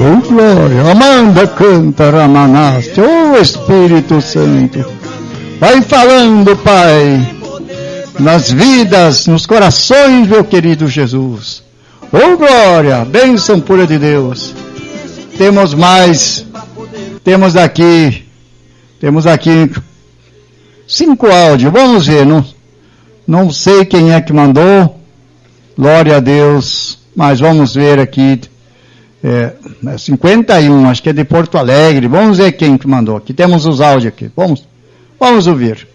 Oh, glória. Amanda canta Ramanaste. Oh, Espírito Santo. Vai falando, Pai, nas vidas, nos corações, meu querido Jesus. Oh, glória. Bênção pura de Deus. Temos mais. Temos aqui 5 áudios. Vamos ver, não sei quem é que mandou. Glória a Deus. Mas vamos ver aqui. 51, acho que é de Porto Alegre. Vamos ver quem que mandou. Aqui temos os áudios aqui. Vamos ouvir.